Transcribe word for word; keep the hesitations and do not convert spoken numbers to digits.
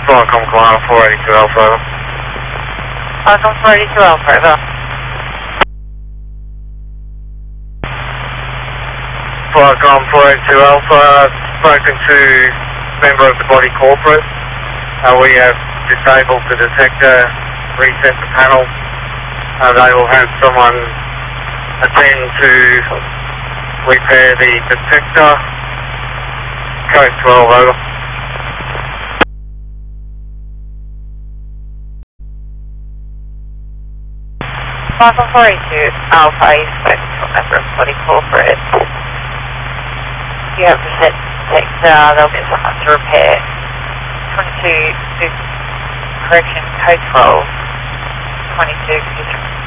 Flycom Koala four eighty-two Alpha, over. Flycom four eighty-two Alpha, over. Flycom four eighty-two Alpha, spoken to member of the body corporate. Uh, we have disabled the detector, reset the panel. Uh, they will have someone attend to repair the detector. Code twelve, over. Flycom four eighty-two Alpha, you've spoken to a member of the body corporate. You have the set detector, they'll get someone to repair. twenty-two, correction, code twelve, twenty-two,